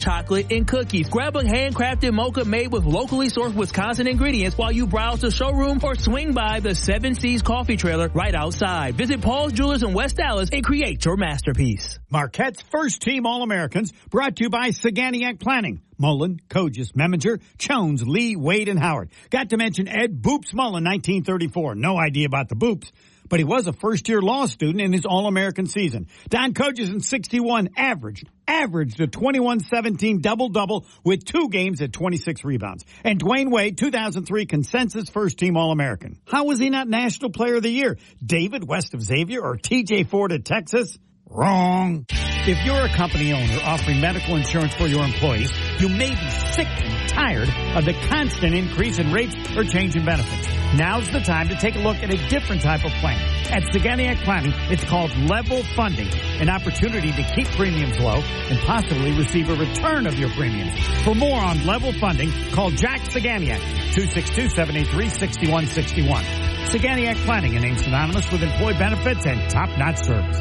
chocolate, and cookies. Grab a handcrafted mocha made with locally sourced Wisconsin ingredients while you browse the showroom or swing by the Seven Seas coffee trailer right outside. Visit Paul's Jewelers in West Dallas and create your masterpiece. Marquette's first team All-Americans brought to you by Saganiac Planning. Mullen, Kogis, Meminger, Jones, Lee, Wade, and Howard. Got to mention Ed Boops Mullen, 1934. No idea about the Boops, but he was a first-year law student in his All-American season. Don Kogis in 61 averaged a 21-17 double-double with 2 games at 26 rebounds. And Dwayne Wade, 2003 consensus first-team All-American. How was he not National Player of the Year? David west of Xavier or T.J. Ford at Texas? Wrong. If you're a company owner offering medical insurance for your employees, you may be sick and tired of the constant increase in rates or change in benefits. Now's the time to take a look at a different type of plan. At Saganiac Planning, it's called level funding, an opportunity to keep premiums low and possibly receive a return of your premiums. For more on level funding, call Jack Saganiac, 262-783-6161. Saganiac Planning, a name synonymous with employee benefits and top-notch service.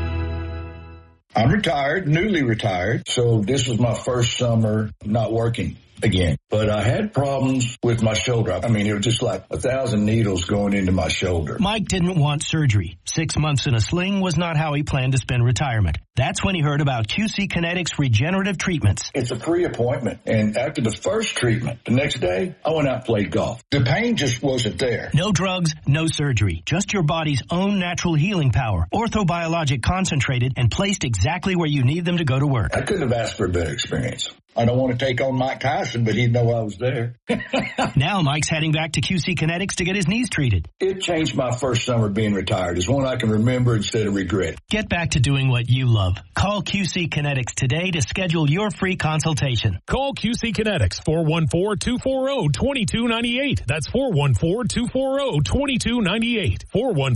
I'm retired, newly retired, so this was my first summer not working again. But I had problems with my shoulder. I mean, it was just like 1,000 needles going into my shoulder. Mike didn't want surgery. 6 months in a sling was not how he planned to spend retirement. That's when he heard about QC Kinetics regenerative treatments. It's a free appointment, and after the first treatment, the next day, I went out and played golf. The pain just wasn't there. No drugs, no surgery. Just your body's own natural healing power. Orthobiologic concentrated and placed exactly where you need them to go to work. I couldn't have asked for a better experience. I don't want to take on Mike Tyson, but he'd know I was there. Now Mike's heading back to QC Kinetics to get his knees treated. It changed my first summer being retired. It's one I can remember instead of regret. Get back to doing what you love. Call QC Kinetics today to schedule your free consultation. Call QC Kinetics, 414-240-2298. That's 414-240-2298.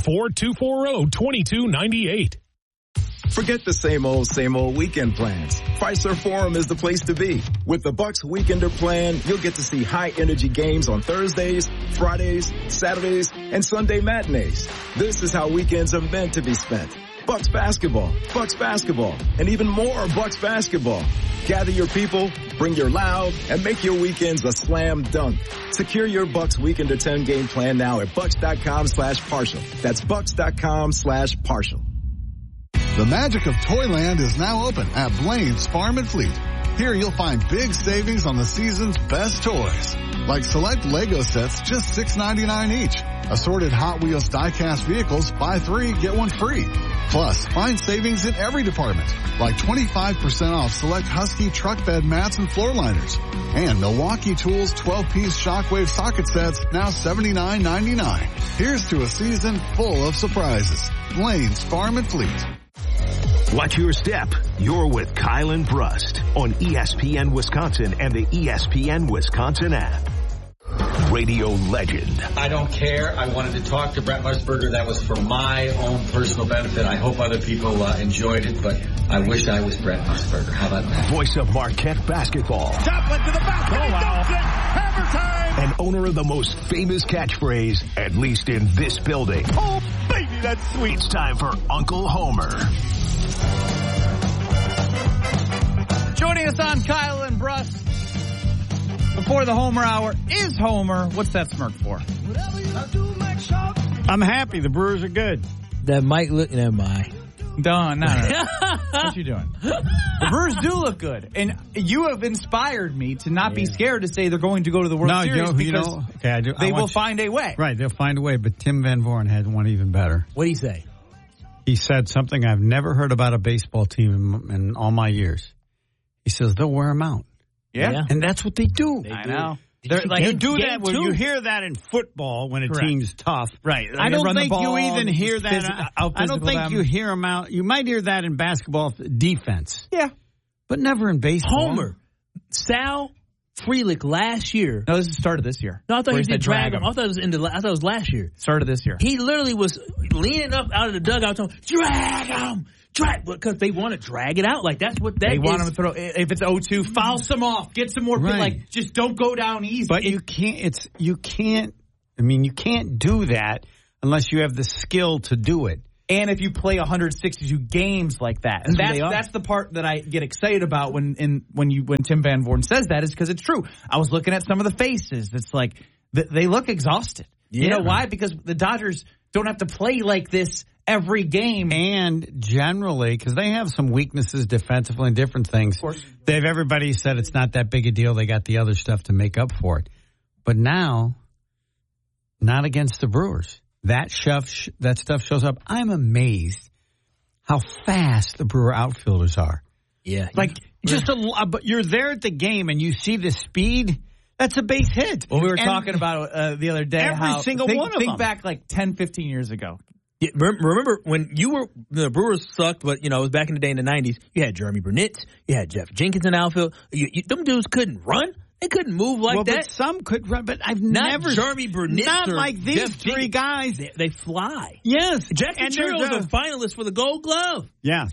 414-240-2298. Forget the same old weekend plans. Chrysler Forum is the place to be. With the Bucks Weekender plan, you'll get to see high-energy games on Thursdays, Fridays, Saturdays, and Sunday matinees. This is how weekends are meant to be spent. Bucks basketball, and even more Bucks basketball. Gather your people, bring your loud, and make your weekends a slam dunk. Secure your Bucks Weekender 10-game plan now at bucks.com/partial. That's bucks.com/partial. The magic of Toyland is now open at Blaine's Farm and Fleet. Here you'll find big savings on the season's best toys, like select Lego sets just $6.99 each. Assorted Hot Wheels die-cast vehicles, buy 3, get 1 free. Plus, find savings in every department, like 25% off select Husky truck bed mats and floor liners. And Milwaukee Tools 12-piece Shockwave socket sets, now $79.99. Here's to a season full of surprises. Blaine's Farm and Fleet. Watch your step. You're with Kyle and Brust on ESPN Wisconsin and the ESPN Wisconsin app. Radio legend. I don't care. I wanted to talk to Brent Musburger. That was for my own personal benefit. I hope other people enjoyed it, but I wish I was Brent Musburger. How about that? Voice of Marquette basketball. Joplin to the basket. Oh, wow. Hammer time. And owner of the most famous catchphrase, at least in this building. Oh, baby, that's sweet. It's time for Uncle Homer. Joining us on Kyle and Brust before the Homer Hour is Homer. What's that smirk for? I'm happy. The Brewers are good. That might look... Never mind. No. What you doing? The Brewers do look good. And you have inspired me to not be scared to say they're going to go to the World Series because they will find a way. Right, they'll find a way. But Tim Van Voren had one even better. What did he say? He said something I've never heard about a baseball team in all my years. He says they'll wear them out. Yeah. And that's what they do. I know. You do that when you hear that in football when a team's tough. Right. I don't think you even hear that. I don't think you hear them out. You might hear that in basketball defense. Yeah. But never in baseball. Homer. Sal Frelick last year. No, this is the start of this year. No, I thought he did drag him. I thought it was last year. Start of this year. He literally was leaning up out of the dugout telling drag him. Because they want to drag it out. Like, that's what that they is. want him to throw. If it's 0-2, foul some off. Get some more. Right. Like, just don't go down easy. But you can't do that unless you have the skill to do it. and if you play 162 games like that. And that's the part that I get excited about when Tim Van Voorden says that, is because it's true. I was looking at some of the faces. It's like they look exhausted. Yeah. You know why? Because the Dodgers don't have to play like this every game. And generally, because they have some weaknesses defensively and different things. Of course. Everybody said it's not that big a deal. They got the other stuff to make up for it. But now, not against the Brewers. That stuff shows up. I'm amazed how fast the Brewer outfielders are. Yeah. Like, but you're there at the game and you see the speed. That's a base hit. Well, we were talking about the other day. Every single one of them. Think back like 10, 15 yeyears ago. Yeah, remember when the Brewers sucked, but it was back in the day in the 90s. You had Jeremy Burnett, you had Jeff Jenkins in the outfield. Them dudes couldn't run. They couldn't move like that. But some could run, but I've not never Jeremy Burnett. Not like these Jeff three guys. They fly. Yes, Jackson Chirinos was a finalist for the Gold Glove. Yes.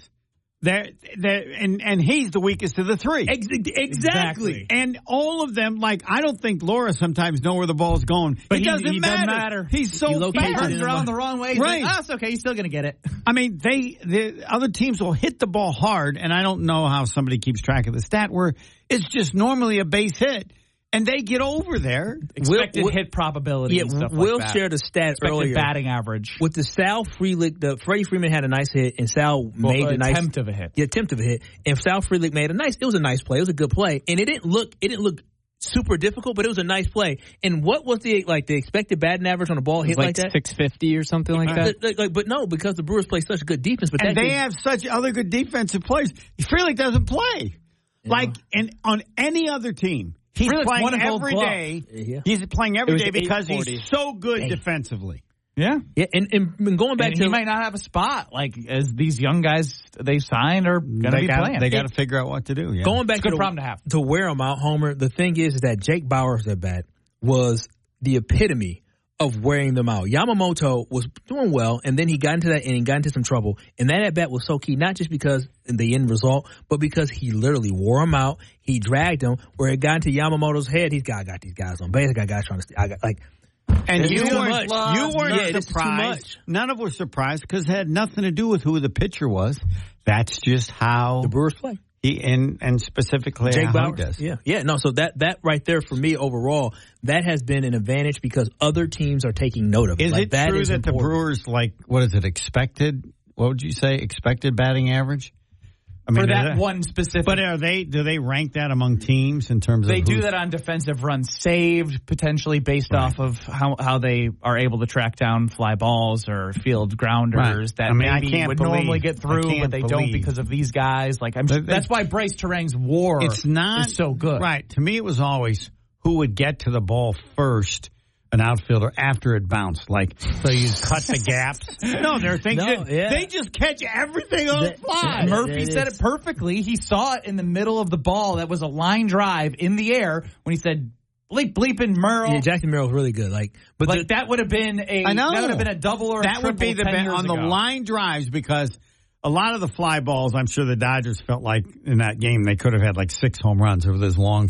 And he's the weakest of the three. Exactly. And all of them, I don't think Laura sometimes know where the ball's going. But he doesn't matter. He's so fast. Turns around the wrong way. He's right. Like, it's okay. He's still going to get it. I mean, the other teams will hit the ball hard, and I don't know how somebody keeps track of the stat where it's just normally a base hit. And they get over there. Expected hit probability and stuff Will like that. Share the stat earlier. Batting average. With the Sal Frelick, Freddie Freeman had a nice hit, and Sal made the attempt of a hit. The attempt of a hit. And Sal Frelick made it was a nice play. It was a good play. And it didn't look super difficult, but it was a nice play. And what was the expected batting average on a ball hit like that? 650 or something like that? But no, because the Brewers play such good defense. But they have such other good defensive players. Frelick doesn't play. Yeah. On any other team. He's playing every day. Yeah. He's playing every day because he's so good defensively. Yeah. Yeah, and going back to... he might not have a spot, as these young guys they signed are going to be playing. They got to figure out what to do. Yeah. Going back problem to have. To wear them out, Homer, the thing is that Jake Bauers at bat was the epitome of wearing them out. Yamamoto was doing well, and then he got into that inning, got into some trouble, and that at-bat was so key, not just because of the end result, but because he literally wore them out, he dragged them, where it got into Yamamoto's head, I got these guys on base, I got guys trying to and you weren't surprised. None of us were surprised because it had nothing to do with who the pitcher was. That's just how the Brewers play. And specifically Jake how Bauers he does. Yeah. No, so that right there for me overall, that has been an advantage because other teams are taking note of it. Is it true that the Brewers, what is it, expected? What would you say, expected batting average? I mean, for that one specific. But do they rank that among teams in terms of? They do that on defensive runs saved, potentially based off of how they are able to track down fly balls or field grounders that would normally get through, but they don't because of these guys. That's why Bryce Terang's WAR is so good. Right. To me, it was always who would get to the ball first. An outfielder after it bounced, so you cut the gaps. No, there are things they just catch everything on the fly. Murphy said it perfectly. He saw it in the middle of the ball that was a line drive in the air when he said, bleeping Merle. Yeah, Jackson Merle's really good. That would have been a double or a triple. That would be on the line drives because a lot of the fly balls, I'm sure the Dodgers felt like in that game they could have had 6 home runs over those long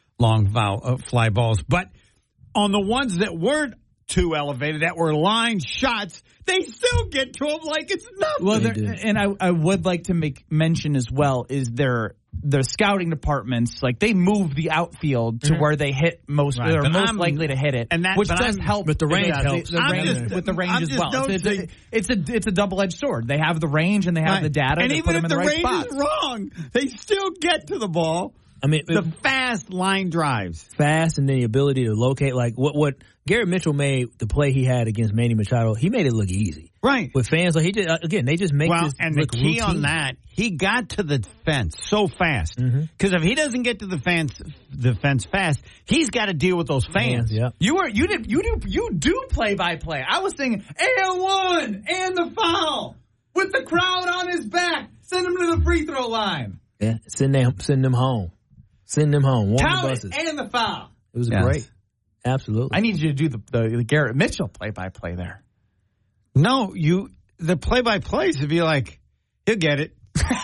fly balls, but. On the ones that weren't too elevated, that were line shots, they still get to them like it's nothing. Well, and I would like to make mention as well is their scouting departments, they move the outfield to where they hit most, they're most likely to hit it, which does help. But the range helps. With the range as well. It's a double-edged sword. They have the range and they have the data. And to even put them if in the right range spots. is wrong, they still get to the ball. I mean, the fast line drives. Fast and then the ability to locate, what Garrett Mitchell made, the play he had against Manny Machado, he made it look easy. Right. With fans, they just make this and the key routine. on that, he got to the fence so fast. Because if he doesn't get to the fence fast, he's got to deal with those fans. Yeah. You do play-by-play. I was thinking, and one, and the foul, with the crowd on his back. Send him to the free throw line. Yeah, send them home. Send them home. Count it and the foul. It was great. Absolutely. I need you to do the Garrett Mitchell play-by-play there. No, the play-by-plays would be he'll get it.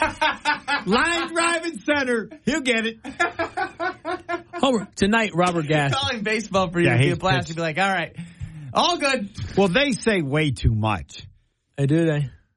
Line drive in center, he'll get it. Homer, tonight, Robert Gass. Calling baseball for you to be a blast. You'd be all right, all good. Well, they say way too much. Do they?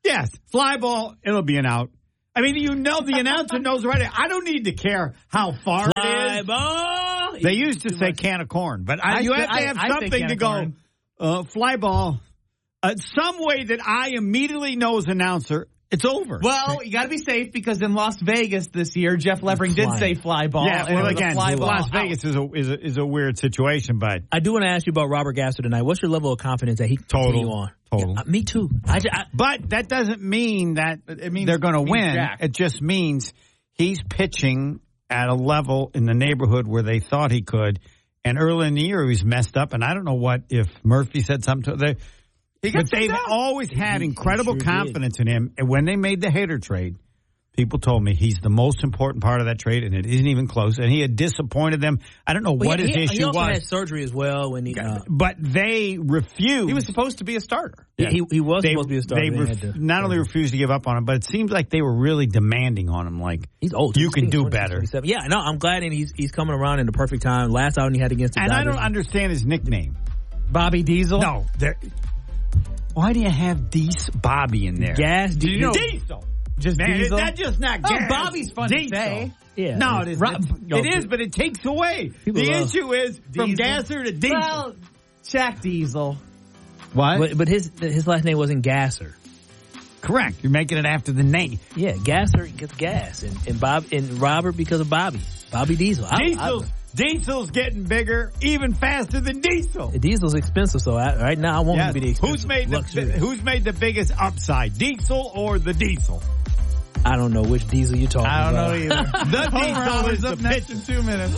Yes, fly ball, it'll be an out. I mean, the announcer knows right. I don't need to care how far it is. Fly ball. They used to say can of corn, but you have to have something to go, fly ball. Some way that I immediately know as announcer, it's over. Well, you got to be safe because in Las Vegas this year, Jeff Levering did say fly ball. Yeah, well, again, Las ball Vegas is a weird situation, but I do want to ask you about Robert Gasser tonight. What's your level of confidence that he can continue on? Total. Yeah, me too. But that doesn't mean that they're going to win. Jack. It just means he's pitching at a level in the neighborhood where they thought he could. And early in the year, he was messed up. And I don't know if Murphy said something to him. But they've always had incredible confidence in him. And when they made the Hader trade, people told me he's the most important part of that trade, and it isn't even close. And he had disappointed them. I don't know what his issue was. He also had surgery as well. But they refused. He was supposed to be a starter. Yeah. He was supposed to be a starter. They not only refused to give up on him, but it seems like they were really demanding on him. Like, he's old. You can do better. Yeah, no, I'm glad, and he's coming around in the perfect time. Last outing he had against the Dodgers. I don't understand his nickname. Bobby Diesel? No. Why do you have Bobby in there? Gas Diesel. Diesel. Just Man, Diesel? That's just not gas. Oh, Bobby's fun to say. Yeah. No, it isn't. It is, but it takes away. The issue is from Gasser to Diesel. Well, Jack Diesel. What? But his last name wasn't Gasser. Correct. You're making it after the name. Yeah, Gasser gets gas, and Robert because of Bobby. Bobby Diesel. Diesel's getting bigger, even faster than Diesel. Diesel's expensive, so right now I want him to be the expensive. Who's made the biggest upside, Diesel or the Diesel? I don't know which Diesel you're talking about. I don't know either. The Diesel is up next in 2 minutes.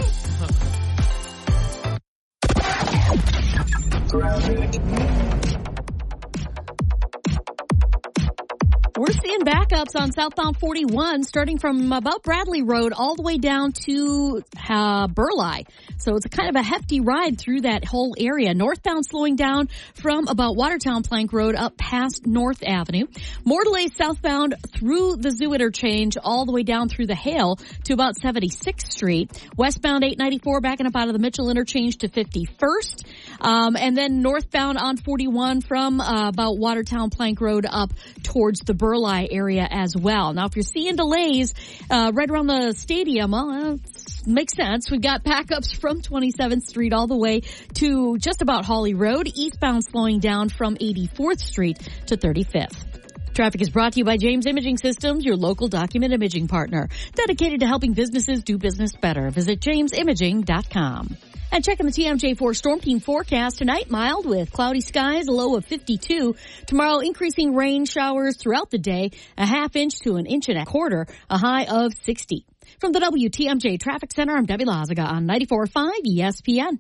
We're seeing backups on southbound 41 starting from about Bradley Road all the way down to Burleigh. So it's kind of a hefty ride through that whole area. Northbound slowing down from about Watertown Plank Road up past North Avenue. More delays southbound through the Zoo interchange all the way down through the Hale to about 76th Street. Westbound 894 backing up out of the Mitchell interchange to 51st. And then northbound on 41 from about Watertown Plank Road up towards the Burleigh area as well. Now, if you're seeing delays right around the stadium, well, makes sense. We've got backups from 27th Street all the way to just about Hawley Road. Eastbound slowing down from 84th Street to 35th. Traffic is brought to you by James Imaging Systems, your local document imaging partner, dedicated to helping businesses do business better. Visit jamesimaging.com. And checking the TMJ4 Storm Team forecast tonight, mild with cloudy skies, a low of 52. Tomorrow, increasing rain showers throughout the day, a half inch to an inch and a quarter, a high of 60. From the WTMJ Traffic Center, I'm Debbie Lazaga on 94.5 ESPN.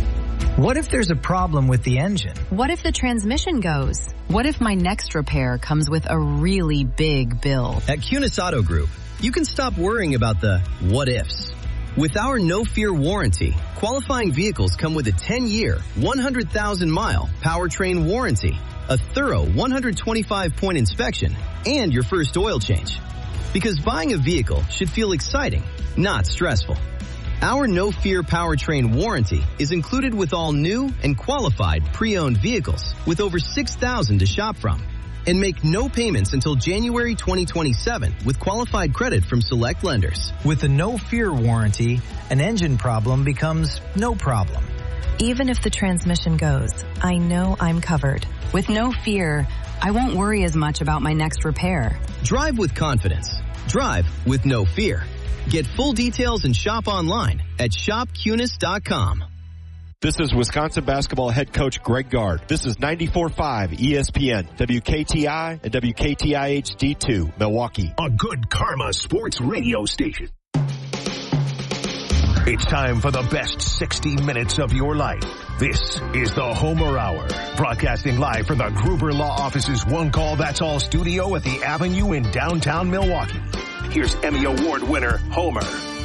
What if there's a problem with the engine? What if the transmission goes? What if my next repair comes with a really big bill? At Kunis Auto Group, you can stop worrying about the what ifs. With our no-fear warranty, qualifying vehicles come with a 10-year, 100,000-mile powertrain warranty, a thorough 125-point inspection, and your first oil change. Because buying a vehicle should feel exciting, not stressful. Our no-fear powertrain warranty is included with all new and qualified pre-owned vehicles with over 6,000 to shop from. And make no payments until January 2027 with qualified credit from select lenders. With the No Fear warranty, an engine problem becomes no problem. Even if the transmission goes, I know I'm covered. With No Fear, I won't worry as much about my next repair. Drive with confidence. Drive with no fear. Get full details and shop online at shopkunis.com. This is Wisconsin basketball head coach Greg Gard. This is 94.5 ESPN, WKTI, and WKTI HD2, Milwaukee. A good karma sports radio station. It's time for the best 60 minutes of your life. This is the Homer Hour, broadcasting live from the Gruber Law Office's One Call That's All studio at the Avenue in downtown Milwaukee. Here's Emmy Award winner Homer.